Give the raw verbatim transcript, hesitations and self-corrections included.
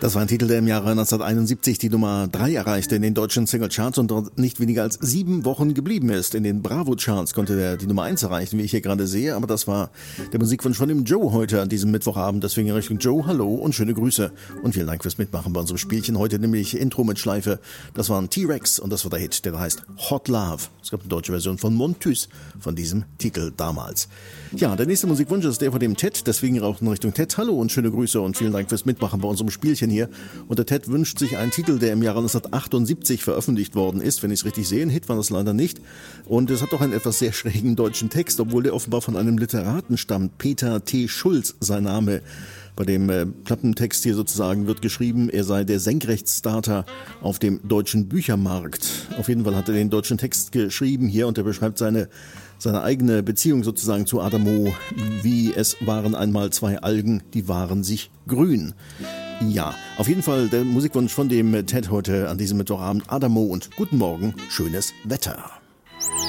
Das war ein Titel, der im Jahre neunzehnhunderteinundsiebzig die Nummer drei erreichte in den deutschen Singlecharts und dort nicht weniger als sieben Wochen geblieben ist. In den Bravo-Charts konnte er die Nummer eins erreichen, wie ich hier gerade sehe, aber das war der Musikwunsch von dem Joe heute an diesem Mittwochabend. Deswegen in Richtung Joe, hallo und schöne Grüße und vielen Dank fürs Mitmachen bei unserem Spielchen heute, nämlich Intro mit Schleife. Das war ein T-Rex und das war der Hit, der heißt Hot Love. Es gab eine deutsche Version von Montus von diesem Titel damals. Ja, der nächste Musikwunsch ist der von dem Ted, deswegen auch in Richtung Ted. Hallo und schöne Grüße und vielen Dank fürs Mitmachen bei unserem Spielchen hier. Und der Ted wünscht sich einen Titel, der im Jahre neunzehnhundertachtundsiebzig veröffentlicht worden ist, wenn ich es richtig sehe. Ein Hit war das leider nicht. Und es hat doch einen etwas sehr schrägen deutschen Text, obwohl der offenbar von einem Literaten stammt. Peter T. Schulz, sein Name. Bei dem äh, Klappentext hier sozusagen wird geschrieben, er sei der Senkrechtstarter auf dem deutschen Büchermarkt. Auf jeden Fall hat er den deutschen Text geschrieben hier und er beschreibt seine, seine eigene Beziehung sozusagen zu Adamo, wie es waren einmal zwei Algen, die waren sich grün. Ja, auf jeden Fall der Musikwunsch von dem Ted heute an diesem Mittwochabend. Adamo und guten Morgen, schönes Wetter.